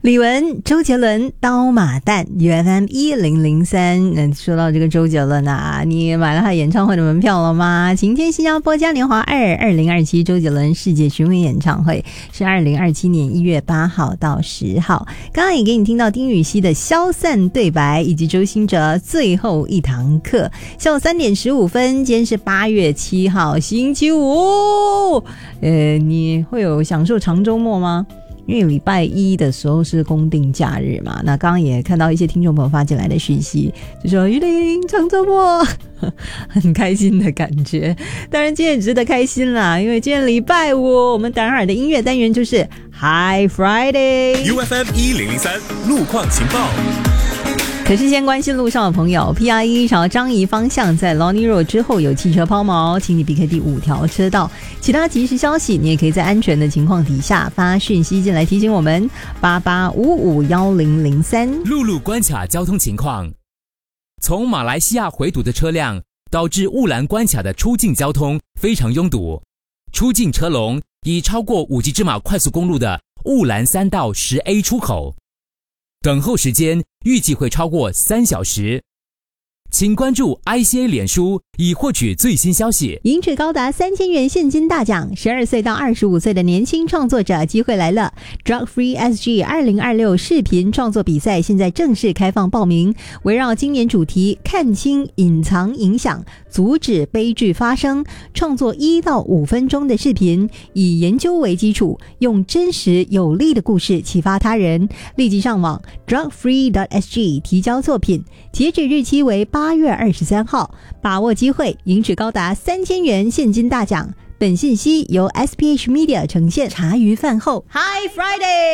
李玟、周杰伦、刀马旦 UFM1003。 那说到这个周杰伦啊，你买了他演唱会的门票了吗？晴天新加坡嘉年华2 2027周杰伦世界巡回演唱会是2027年1月8号到10号。刚刚也给你听到丁禹兮的消散对白，以及周兴哲最后一堂课。下午3点15分，今天是8月7号星期五。你会有享受长周末吗？因为礼拜一的时候是公定假日嘛，那刚刚也看到一些听众朋友发进来的讯息，就说玉玲长周末很开心的感觉。当然今天也值得开心啦，因为今天礼拜五，我们达尔的音乐单元就是 Hi Friday UFM1003 路况情报。 可是先关心路上的朋友， PR1 朝樟宜方向在 Lornie Road 之后有汽车抛锚，请你避开第5条车道。其他即时消息你也可以在安全的情况底下发讯息进来提醒我们88551003。 陆路关卡交通情况，从马来西亚回堵的车辆导致雾兰关卡的出境交通非常拥堵，出境车龙已超过5级芝马快速公路的雾兰3道 10A 出口，等候时间预计会超过3小时。请关注 ICA 脸书以获取最新消息。 赢取高达3000元现金大奖，12岁到25岁的年轻创作者机会来了。 Drug Free SG 2026视频创作比赛现在正式开放报名，围绕今年主题看清隐藏影响，阻止悲剧发生，创作1到5分钟的视频，以研究为基础，用真实有力的故事启发他人。立即上网 drugfree.sg 提交作品，截止日期为8月23号，把握机会赢取高达3000元现金大奖。本信息由 SPH Media 呈现。茶余饭后 Hi Friday